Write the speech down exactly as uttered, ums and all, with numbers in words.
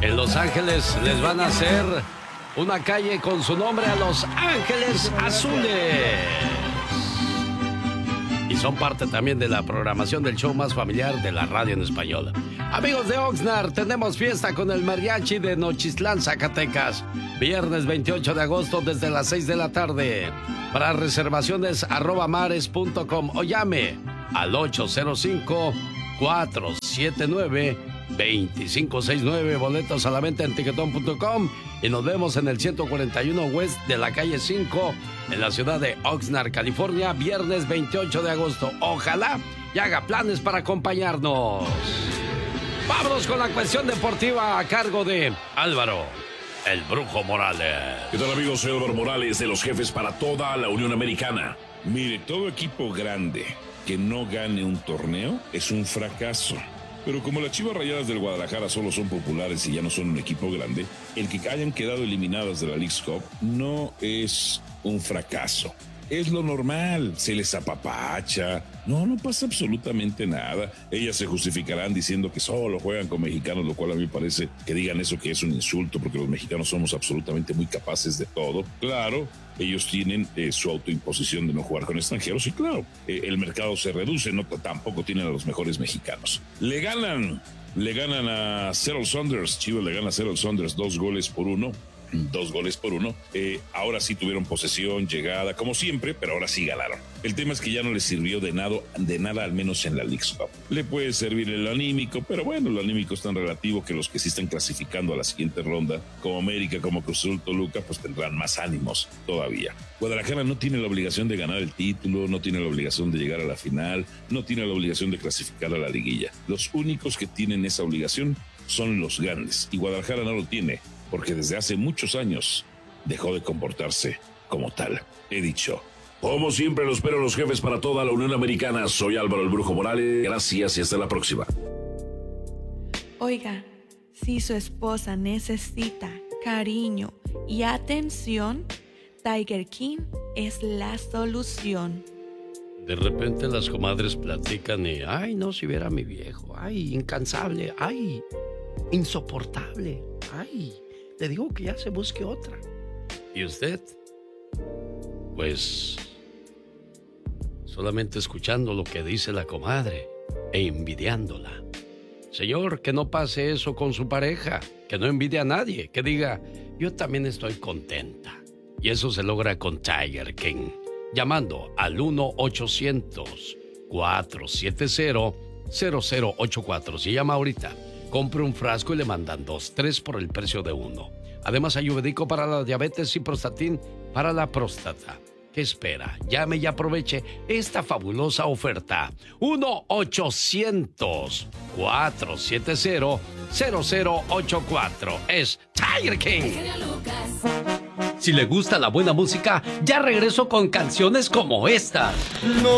En Los Ángeles les van a hacer una calle con su nombre a Los Ángeles Azules. Y son parte también de la programación del show más familiar de la radio en español. Amigos de Oxnard, tenemos fiesta con el mariachi de Nochistlán, Zacatecas. Viernes veintiocho de agosto desde las seis de la tarde. Para reservaciones, arroba mares punto com o llame al ocho cero cinco, cuatro siete nueve, dos cinco seis nueve. Boletos a la venta en tiquetón punto com. Y nos vemos en el ciento cuarenta y uno West de la calle cinco en la ciudad de Oxnard, California, viernes veintiocho de agosto. Ojalá y haga planes para acompañarnos. Vámonos con la cuestión deportiva a cargo de Álvaro, el Brujo Morales. ¿Qué tal, amigos? Soy Álvaro Morales de los Jefes para toda la Unión Americana. Mire, todo equipo grande que no gane un torneo es un fracaso. Pero como las Chivas Rayadas del Guadalajara solo son populares y ya no son un equipo grande, el que hayan quedado eliminadas de la Leagues Cup no es un fracaso. Es lo normal, se les apapacha. No, no pasa absolutamente nada. Ellas se justificarán diciendo que solo juegan con mexicanos, lo cual a mí me parece que digan eso que es un insulto, porque los mexicanos somos absolutamente muy capaces de todo. Claro, ellos tienen eh, su autoimposición de no jugar con extranjeros y claro, eh, el mercado se reduce, no tampoco tienen a los mejores mexicanos. Le ganan, le ganan a Seattle Sounders. Chivas le gana a Seattle Sounders dos goles por uno. Dos goles por uno. Eh, ahora sí tuvieron posesión, llegada, como siempre, pero ahora sí ganaron. El tema es que ya no les sirvió de nada, de nada al menos en la Leagues Cup. Le puede servir el anímico, pero bueno, el anímico es tan relativo que los que sí están clasificando a la siguiente ronda, como América, como Cruz Azul, Toluca, pues tendrán más ánimos todavía. Guadalajara no tiene la obligación de ganar el título, no tiene la obligación de llegar a la final, no tiene la obligación de clasificar a la liguilla. Los únicos que tienen esa obligación son los grandes, y Guadalajara no lo tiene, porque desde hace muchos años dejó de comportarse como tal. He dicho. Como siempre, los espero los Jefes para toda la Unión Americana. Soy Álvaro el Brujo Morales. Gracias y hasta la próxima. Oiga, si su esposa necesita cariño y atención, Tiger King es la solución. De repente las comadres platican y, ay, no, si viera a mi viejo, ay, incansable, ay, insoportable, ay, le digo que ya se busque otra. ¿Y usted? Pues solamente escuchando lo que dice la comadre e envidiándola. Señor, que no pase eso con su pareja, que no envidie a nadie, que diga, yo también estoy contenta. Y eso se logra con Tiger King, llamando al uno ochocientos, cuatro siete cero, cero cero ocho cuatro. Si llama ahorita, compre un frasco y le mandan dos, tres por el precio de uno. Además, ayurvédico para la diabetes y prostatín para la próstata. ¿Qué espera? Llame y aproveche esta fabulosa oferta. uno ochocientos, cuatro siete cero, cero cero ocho cuatro. Es Tiger King. Si le gusta la buena música, ya regreso con canciones como esta. No.